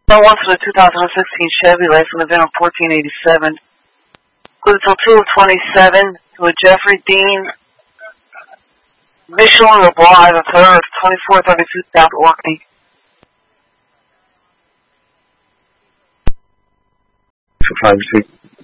So one for the 2016 Chevy, last one event on 1487. Good until 2 of 27 to a Jeffrey Dean, Michelin LeBlanc, the third, 2432 South Orkney. For 5 6.